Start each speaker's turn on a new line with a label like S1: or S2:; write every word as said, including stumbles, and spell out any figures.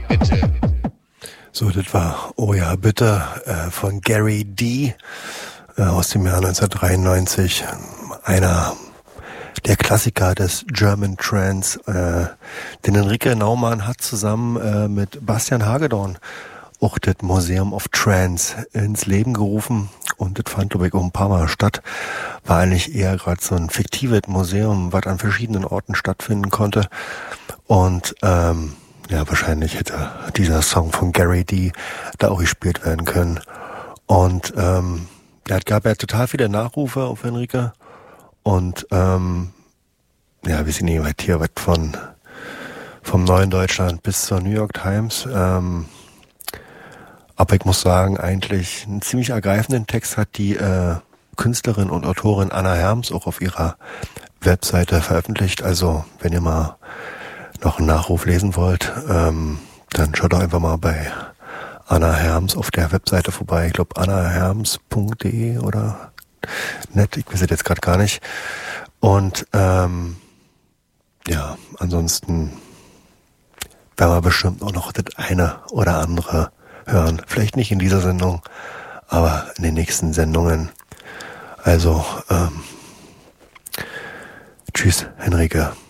S1: bitte.
S2: So, das war Oh ja, bitte äh, von Gary D. Äh, aus dem Jahr neunzehnhundertdreiundneunzig. Einer der Klassiker des German Trance, äh, den Enrique Naumann hat zusammen äh, mit Bastian Hagedorn auch das Museum of Trance ins Leben gerufen. Und das fand, glaube ich, auch ein paar Mal statt. War eigentlich eher gerade so ein fiktives Museum, was an verschiedenen Orten stattfinden konnte. Und ähm, ja, wahrscheinlich hätte dieser Song von Gary D. da auch gespielt werden können. Und ähm, ja, es gab ja total viele Nachrufe auf Enrique. Und ähm, ja, wir sind nicht weit hier, was von vom Neuen Deutschland bis zur New York Times. Ähm, aber ich muss sagen, eigentlich einen ziemlich ergreifenden Text hat die äh, Künstlerin und Autorin Anna Herms auch auf ihrer Webseite veröffentlicht. Also wenn ihr mal noch einen Nachruf lesen wollt, ähm, dann schaut doch einfach mal bei Anna Herms auf der Webseite vorbei. Ich glaube anna herms punkt de oder net, ich weiß es jetzt gerade gar nicht. Und ähm, ja, ansonsten werden wir bestimmt auch noch das eine oder andere hören. Vielleicht nicht in dieser Sendung, aber in den nächsten Sendungen. Also, ähm, tschüss, Henrike.